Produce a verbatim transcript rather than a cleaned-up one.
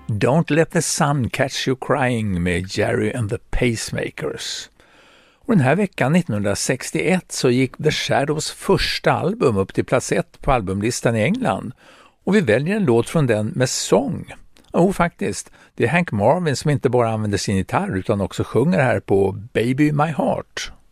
Don't Let the Sun Catch You Crying med Jerry and the Pacemakers. Och den här veckan nittonhundrasextioett så gick The Shadows första album upp till plats ett på albumlistan i England. Och vi väljer en låt från den med sång. Och faktiskt, det är Hank Marvin som inte bara använder sin gitarr utan också sjunger här på Baby My Heart.